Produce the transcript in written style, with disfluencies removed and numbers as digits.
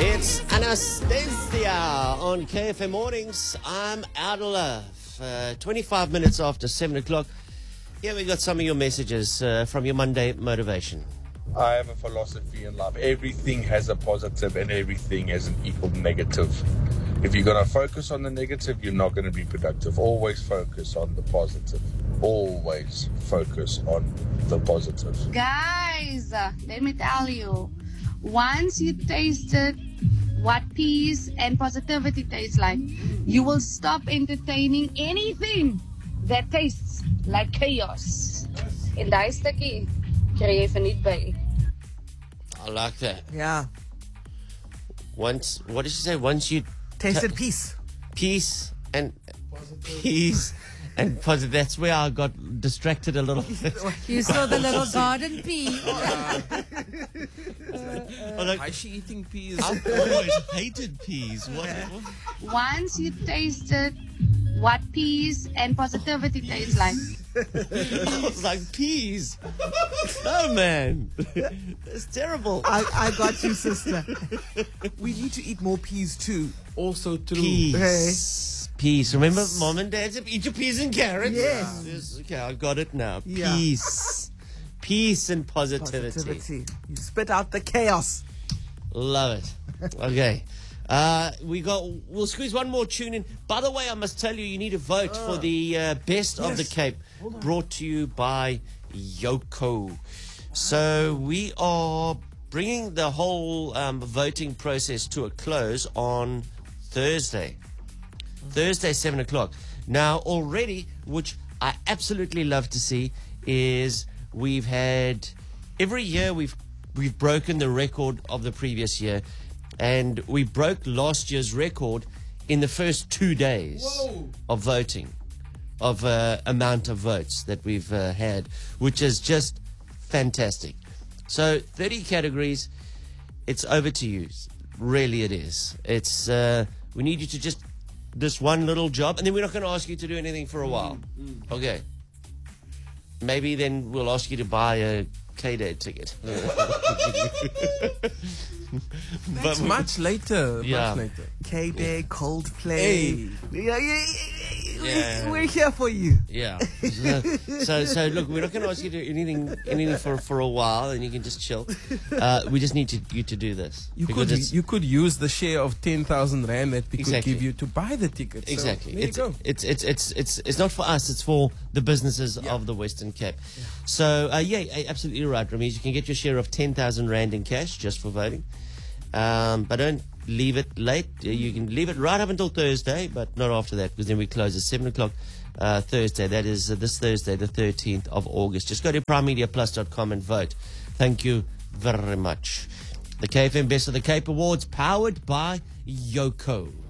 It's Anastasia on KFM Mornings. I'm out of love. 25 minutes after 7 o'clock. Here we got some of your messages from your Monday motivation. I have a philosophy in life. Everything has a positive and everything has an equal negative. If you're going to focus on the negative, you're not going to be productive. Always focus on the positive. Always focus on the positive. Guys, let me tell you, once you tasted what peace and positivity tastes like, you will stop entertaining anything that tastes like chaos. En daai stukkie kry jy van nie by. I like that. Yeah. Once, what did she say? Once you Tasted peace. peace and peace and positive. That's where I got distracted a little bit. You saw the little garden pea. Why is she eating peas? I've always hated peas. What? Once you tasted what peace and positivity tastes like, I was like, peas? No, man. It's terrible. I got you, sister. We need to eat more peas too. Also true. Peas. Peas. Remember, Mom and Dad said, eat your peas and carrots? Yes. Yes. Okay, I got it now. Yeah. Peace. Peace and positivity. Positivity. You spit out the chaos. Love it. Okay. We'll squeeze one more tune in. By the way, I must tell you, you need to vote for the Best of the Cape, brought to you by Yoko. So we are bringing the whole voting process to a close on Thursday, 7 o'clock. Now, already, which I absolutely love to see, is we've had, every year we've broken the record of the previous year. And we broke last year's record in the first 2 days of voting, of amount of votes that we've had, which is just fantastic. So 30 categories, it's over to you. Really it is. It's we need you to just this one little job, and then we're not going to ask you to do anything for a while. Okay. Maybe then we'll ask you to buy a K-Day ticket. That's much later. Yeah. Much later. K-Day, Coldplay. Yeah. We're here for you. Yeah. So look, we're not going to ask you to do anything for a while, and you can just chill. We just need you to do this. You could use the share of 10,000 rand that we Exactly. could give you to buy the tickets. So Exactly. there you go. It's not for us. It's for the businesses of the Western Cape. Yeah. So absolutely right, Ramesh. You can get your share of 10,000 rand in cash just for voting. But don't leave it late. You can leave it right up until Thursday, but not after that, because then we close at 7 o'clock Thursday. That is this Thursday, the 13th of August. Just go to primemediaplus.com and vote. Thank you very much. The KFM Best of the Cape Awards, powered by Yoko.